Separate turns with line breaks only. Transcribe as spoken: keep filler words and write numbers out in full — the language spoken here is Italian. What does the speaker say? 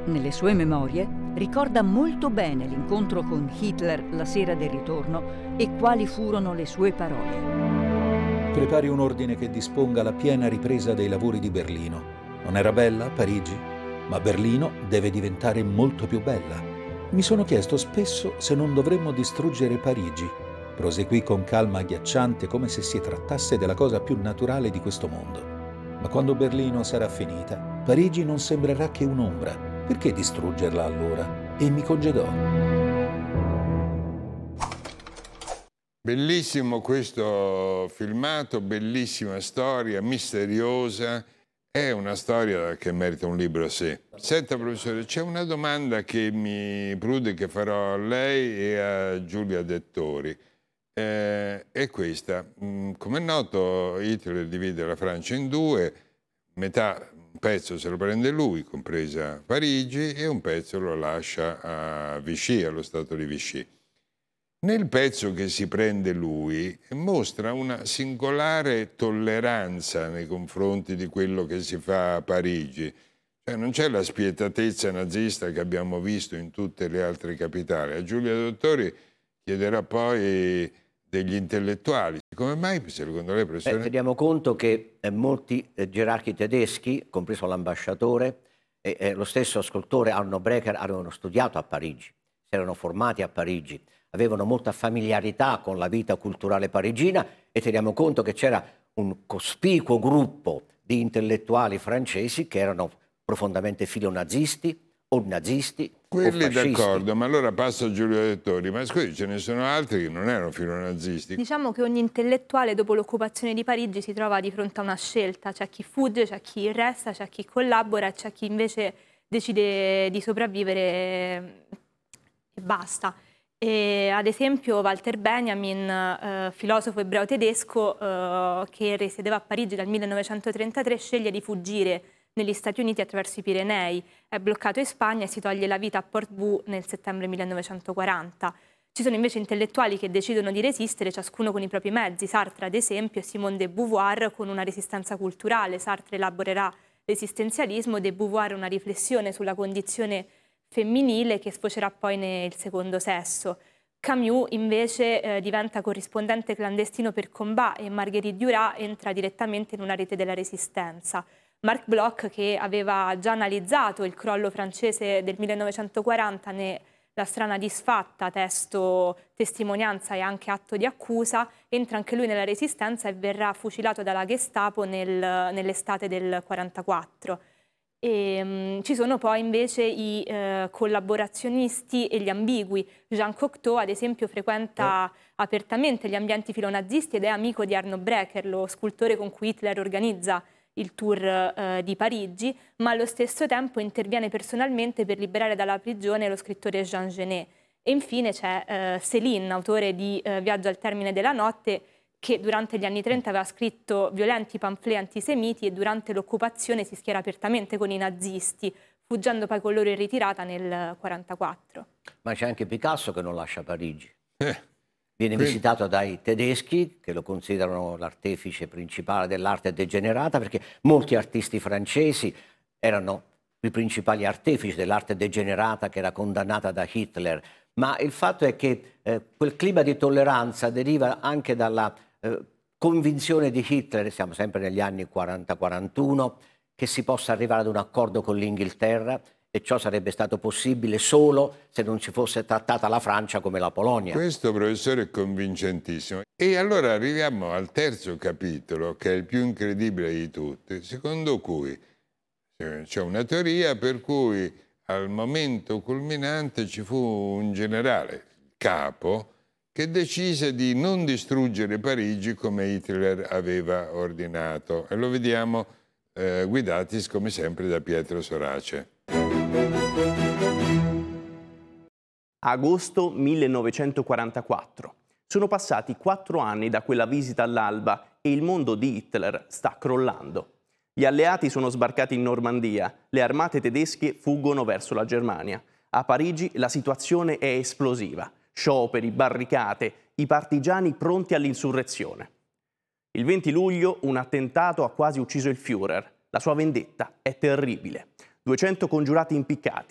Nelle sue memorie ricorda molto bene l'incontro con Hitler la sera del ritorno e quali furono le sue parole.
Prepari un ordine che disponga la piena ripresa dei lavori di Berlino. Non era bella Parigi? Ma Berlino deve diventare molto più bella. Mi sono chiesto spesso se non dovremmo distruggere Parigi. Proseguì con calma agghiacciante, come se si trattasse della cosa più naturale di questo mondo. Ma quando Berlino sarà finita, Parigi non sembrerà che un'ombra. Perché distruggerla allora? E mi congedò.
Bellissimo questo filmato, bellissima storia, misteriosa. È una storia che merita un libro a sé. Senta, professore, c'è una domanda che mi prude che farò a lei e a Giulia Dettori. Eh, è questa. Come è noto, Hitler divide la Francia in due, metà, un pezzo se lo prende lui, compresa Parigi, e un pezzo lo lascia a Vichy, allo stato di Vichy. Nel pezzo che si prende lui mostra una singolare tolleranza nei confronti di quello che si fa a Parigi. Cioè non c'è la spietatezza nazista che abbiamo visto in tutte le altre capitali. A Giulia Dottori chiederà poi degli intellettuali. Come mai, secondo lei, professore?
Beh, teniamo conto che eh, molti eh, gerarchi tedeschi, compreso l'ambasciatore e eh, lo stesso scultore Arno Breker, avevano studiato a Parigi, si erano formati a Parigi, avevano molta familiarità con la vita culturale parigina e teniamo conto che c'era un cospicuo gruppo di intellettuali francesi che erano profondamente filonazisti o nazisti.
Quelli d'accordo, ma allora passo a Giulio Dettori. Ma scusi, ce ne sono altri che non erano filonazisti.
Diciamo che ogni intellettuale dopo l'occupazione di Parigi si trova di fronte a una scelta. C'è chi fugge, c'è chi resta, c'è chi collabora e c'è chi invece decide di sopravvivere e basta. E, ad esempio Walter Benjamin, eh, filosofo ebreo tedesco eh, che risiedeva a Parigi dal millenovecentotrentatré, sceglie di fuggire negli Stati Uniti attraverso i Pirenei, è bloccato in Spagna e si toglie la vita a Port Vue nel settembre millenovecentoquaranta. Ci sono invece intellettuali che decidono di resistere, ciascuno con i propri mezzi. Sartre, ad esempio, e Simone de Beauvoir con una resistenza culturale. Sartre elaborerà l'esistenzialismo, de Beauvoir una riflessione sulla condizione femminile che sfocerà poi nel secondo sesso. Camus invece eh, diventa corrispondente clandestino per Combat e Marguerite Duras entra direttamente in una rete della resistenza. Marc Bloch, che aveva già analizzato il crollo francese del millenovecentoquaranta nella Strana disfatta, testo testimonianza e anche atto di accusa, entra anche lui nella resistenza e verrà fucilato dalla Gestapo nel, nell'estate del quarantaquattro. E, um, ci sono poi invece i eh, collaborazionisti e gli ambigui. Jean Cocteau, ad esempio, frequenta eh. apertamente gli ambienti filonazisti ed è amico di Arno Breker, lo scultore con cui Hitler organizza il tour eh, di Parigi, ma allo stesso tempo interviene personalmente per liberare dalla prigione lo scrittore Jean Genet. E infine c'è eh, Céline, autore di eh, Viaggio al termine della notte, che durante gli anni trenta aveva scritto violenti pamphlet antisemiti e durante l'occupazione si schiera apertamente con i nazisti, fuggendo poi con loro in ritirata nel quarantaquattro.
Ma c'è anche Picasso che non lascia Parigi.
Eh.
Viene visitato dai tedeschi, che lo considerano l'artefice principale dell'arte degenerata, perché molti artisti francesi erano i principali artefici dell'arte degenerata che era condannata da Hitler. Ma il fatto è che eh, quel clima di tolleranza deriva anche dalla eh, convinzione di Hitler, siamo sempre negli anni quaranta quarantuno, che si possa arrivare ad un accordo con l'Inghilterra, e ciò sarebbe stato possibile solo se non ci fosse trattata la Francia come la Polonia.
Questo, professore, è convincentissimo. E allora arriviamo al terzo capitolo, che è il più incredibile di tutti, secondo cui c'è una teoria per cui al momento culminante ci fu un generale, capo, che decise di non distruggere Parigi come Hitler aveva ordinato. E lo vediamo eh, guidati, come sempre, da Pietro Sorace.
Agosto millenovecentoquarantaquattro. Sono passati quattro anni da quella visita all'Alba e il mondo di Hitler sta crollando. Gli alleati sono sbarcati in Normandia, le armate tedesche fuggono verso la Germania. A Parigi la situazione è esplosiva. Scioperi, barricate, i partigiani pronti all'insurrezione. Il venti luglio un attentato ha quasi ucciso il Führer. La sua vendetta è terribile. duecento congiurati impiccati,